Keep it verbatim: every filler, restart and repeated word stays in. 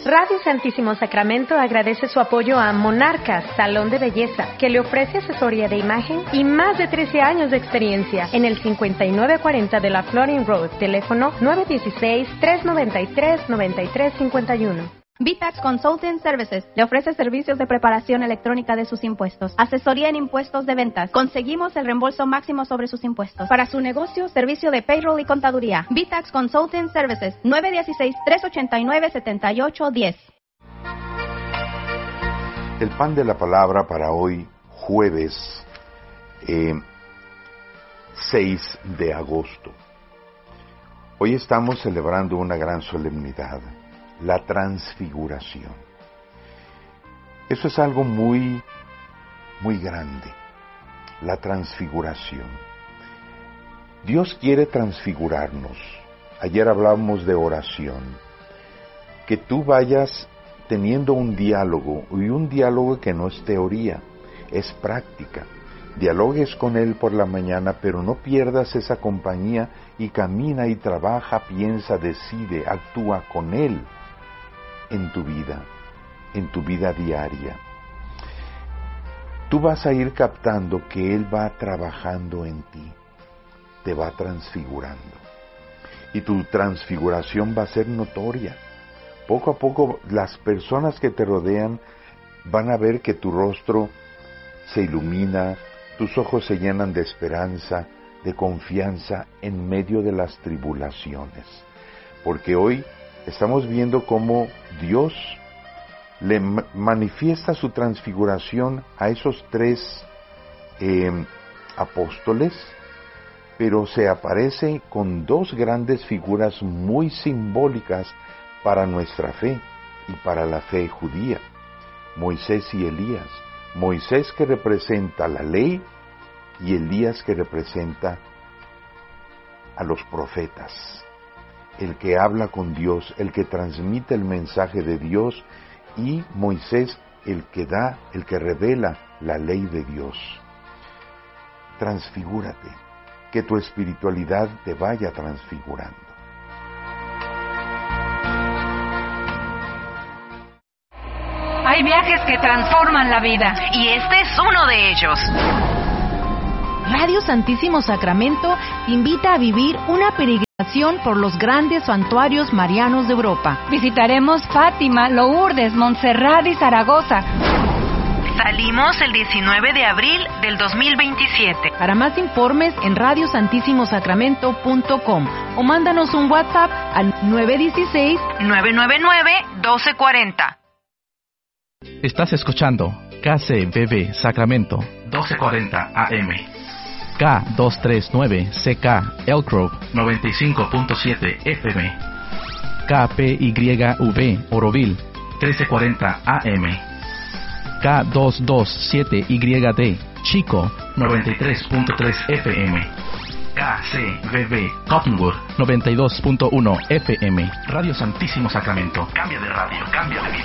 Radio Santísimo Sacramento agradece su apoyo a Monarcas, Salón de Belleza, que le ofrece asesoría de imagen y más de trece años de experiencia en el cincuenta y nueve cuarenta de la Florin Road, teléfono nueve uno seis, tres nueve tres, nueve tres cinco uno. V-Tax Consulting Services le ofrece servicios de preparación electrónica de sus impuestos, asesoría en impuestos de ventas. Conseguimos el reembolso máximo sobre sus impuestos. Para su negocio, servicio de payroll y contaduría. V-Tax Consulting Services, nueve uno seis, tres ocho nueve, siete ocho uno cero. El pan de la palabra para hoy, jueves eh, seis de agosto. Hoy estamos celebrando una gran solemnidad. La transfiguración. Eso es algo muy, muy grande. La transfiguración. Dios quiere transfigurarnos. Ayer hablábamos de oración. Que tú vayas teniendo un diálogo, y un diálogo que no es teoría, es práctica. Dialogues con Él por la mañana, pero no pierdas esa compañía y camina y trabaja, piensa, decide, actúa con Él. En tu vida, en tu vida diaria. Tú vas a ir captando que Él va trabajando en ti, te va transfigurando. Y tu transfiguración va a ser notoria. Poco a poco las personas que te rodean van a ver que tu rostro se ilumina, tus ojos se llenan de esperanza, de confianza en medio de las tribulaciones. Porque hoy estamos viendo cómo Dios le manifiesta su transfiguración a esos tres eh, apóstoles, pero se aparece con dos grandes figuras muy simbólicas para nuestra fe y para la fe judía, Moisés y Elías. Moisés, que representa la ley, y Elías, que representa a los profetas. El que habla con Dios, el que transmite el mensaje de Dios, y Moisés, el que da, el que revela la ley de Dios. Transfigúrate, que tu espiritualidad te vaya transfigurando. Hay viajes que transforman la vida, y este es uno de ellos. Radio Santísimo Sacramento te invita a vivir una peregrinación por los grandes santuarios marianos de Europa. Visitaremos Fátima, Lourdes, Montserrat y Zaragoza. Salimos el diecinueve de abril del dos mil veintisiete. Para más informes en radio santísimo sacramento punto com o mándanos un WhatsApp al nueve uno seis, nueve nueve nueve, uno dos cuatro cero. Estás escuchando K C B B Sacramento doce cuarenta A M, K doscientos treinta y nueve C K Elk Grove noventa y cinco punto siete F M, K P Y V Oroville trece cuarenta A M, K doscientos veintisiete Y D Chico noventa y tres punto tres F M, K C B B Cottonwood noventa y dos punto uno F M. Radio Santísimo Sacramento. Cambia de radio, cambia de vida.